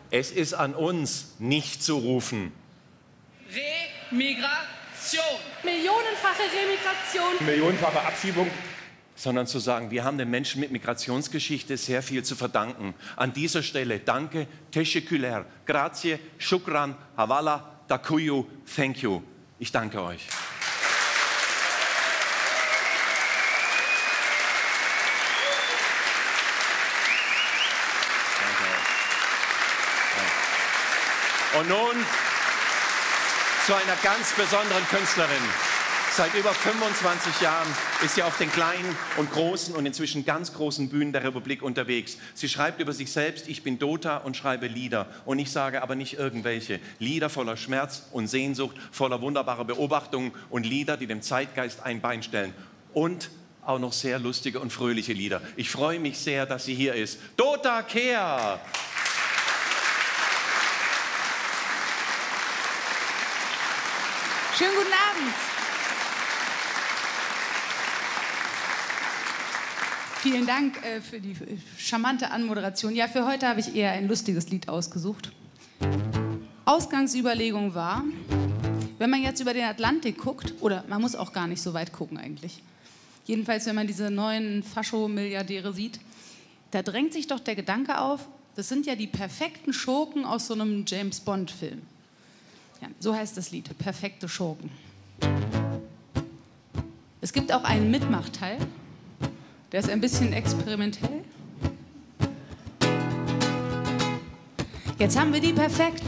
Es ist an uns, nicht zu rufen. Remigration. Millionenfache Remigration. Millionenfache Abschiebung. Sondern zu sagen, wir haben den Menschen mit Migrationsgeschichte sehr viel zu verdanken. An dieser Stelle danke, teşekkürler, grazie, shukran, hawala, dakuyu, thank you. Ich danke euch. Und nun zu einer ganz besonderen Künstlerin. Seit über 25 Jahren ist sie auf den kleinen und großen und inzwischen ganz großen Bühnen der Republik unterwegs. Sie schreibt über sich selbst, ich bin Dota und schreibe Lieder. Und ich sage aber nicht irgendwelche. Lieder voller Schmerz und Sehnsucht, voller wunderbarer Beobachtungen und Lieder, die dem Zeitgeist ein Bein stellen. Und auch noch sehr lustige und fröhliche Lieder. Ich freue mich sehr, dass sie hier ist. Dota Kehr! Schönen guten Abend. Vielen Dank für die charmante Anmoderation. Ja, für heute habe ich eher ein lustiges Lied ausgesucht. Ausgangsüberlegung war, wenn man jetzt über den Atlantik guckt, oder man muss auch gar nicht so weit gucken eigentlich, jedenfalls wenn man diese neuen Fascho-Milliardäre sieht, da drängt sich doch der Gedanke auf, das sind ja die perfekten Schurken aus so einem James-Bond-Film. Ja, so heißt das Lied, Perfekte Schurken. Es gibt auch einen Mitmachteil, der ist ein bisschen experimentell. Jetzt haben wir die perfekten